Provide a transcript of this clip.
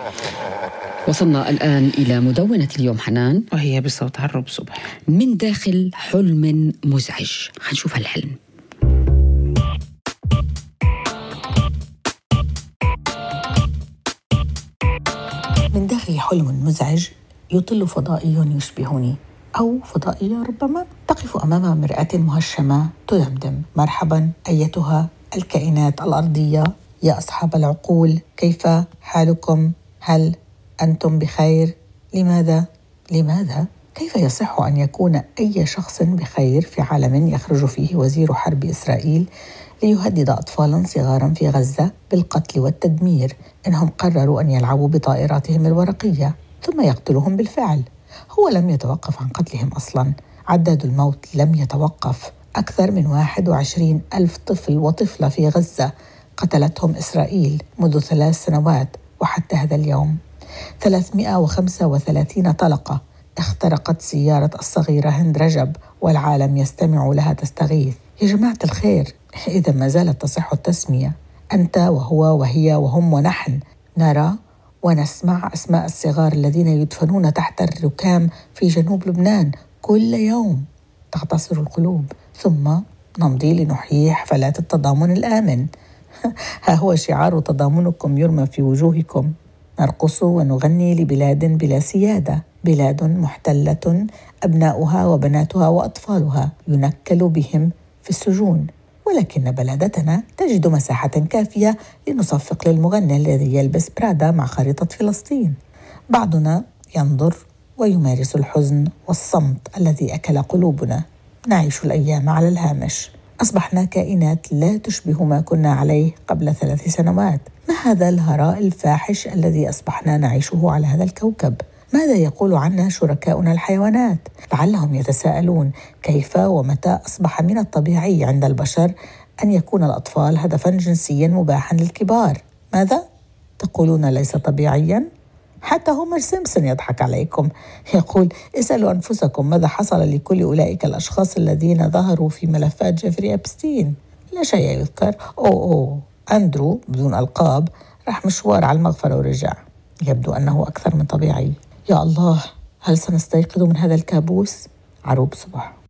وصلنا الآن إلى مدونة اليوم حنان، وهي بصوت عروب صبح. من داخل حلم مزعج. هنشوف هالحلم. من داخل حلم مزعج يطل فضائي يشبهني، أو فضائية ربما، تقف أمام مرآة مهشمة تدمدم: مرحبا أيتها الكائنات الأرضية يا أصحاب العقول، كيف حالكم؟ هل أنتم بخير؟ لماذا؟ كيف يصح أن يكون أي شخص بخير في عالم يخرج فيه وزير حرب إسرائيل ليهدد أطفالاً صغاراً في غزة بالقتل والتدمير إنهم قرروا أن يلعبوا بطائراتهم الورقية، ثم يقتلهم بالفعل؟ هو لم يتوقف عن قتلهم أصلاً. عداد الموت لم يتوقف. أكثر من 21,000 طفل وطفلة في غزة قتلتهم إسرائيل منذ 3 سنوات وحتى هذا اليوم. 335 طلقة. اخترقت سيارة الصغيرة هند رجب والعالم يستمع لها تستغيث. يا جماعة الخير، إذا ما زالت تصح التسمية، أنت وهو وهي وهم ونحن نرى ونسمع أسماء الصغار الذين يدفنون تحت الركام في جنوب لبنان كل يوم. تغتصر القلوب. ثم نمضي لنحيي حفلات التضامن الآمن. ها هو شعار تضامنكم يرمى في وجوهكم. نرقص ونغني لبلاد بلا سيادة، بلاد محتلة أبناؤها وبناتها وأطفالها ينكل بهم في السجون، ولكن بلدتنا تجد مساحة كافية لنصفق للمغني الذي يلبس برادا مع خريطة فلسطين. بعضنا ينظر ويمارس الحزن والصمت الذي أكل قلوبنا. نعيش الأيام على الهامش. أصبحنا كائنات لا تشبه ما كنا عليه قبل 3 سنوات. ما هذا الهراء الفاحش الذي أصبحنا نعيشه على هذا الكوكب؟ ماذا يقول عنا شركاؤنا الحيوانات؟ لعلهم يتساءلون كيف ومتى أصبح من الطبيعي عند البشر أن يكون الأطفال هدفاً جنسياً مباحاً للكبار. ماذا؟ تقولون ليس طبيعياً؟ حتى هومر سيمبسون يضحك عليكم، يقول: اسألوا أنفسكم ماذا حصل لكل أولئك الأشخاص الذين ظهروا في ملفات جيفري أبستين؟ لا شيء يذكر. أندرو بدون ألقاب راح مشوار على المغفرة ورجع. يبدو أنه أكثر من طبيعي. يا الله، هل سنستيقظ من هذا الكابوس؟ عروب صبح.